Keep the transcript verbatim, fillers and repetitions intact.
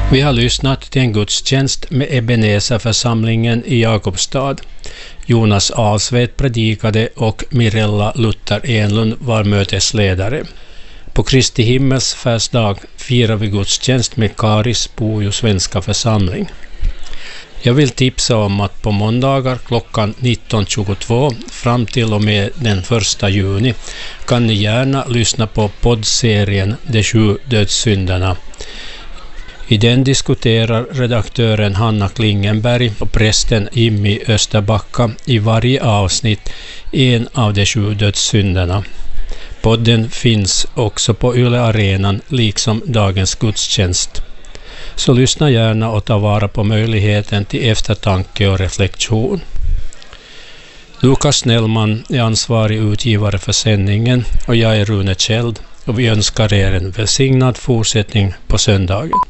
Vi har lyssnat till en gudstjänst med Ebenezer-församlingen i Jakobstad. Jonas Alsved predikade och Mirella Luther Enlund var mötesledare. På Kristi himmelsfärdsdag firar vi gudstjänst med Karis Pujo svenska församling. Jag vill tipsa om att på måndagar klockan nitton tjugotvå fram till och med den första juni kan ni gärna lyssna på poddserien De sju dödssynderna. I den diskuterar redaktören Hanna Klingenberg och prästen Jimmy Österbacka i varje avsnitt en av de sju dödssynderna. Podden finns också på Yle Arenan liksom dagens gudstjänst. Så lyssna gärna och ta vara på möjligheten till eftertanke och reflektion. Lukas Snellman är ansvarig utgivare för sändningen och jag är Rune Kjeld och vi önskar er en välsignad fortsättning på söndagen.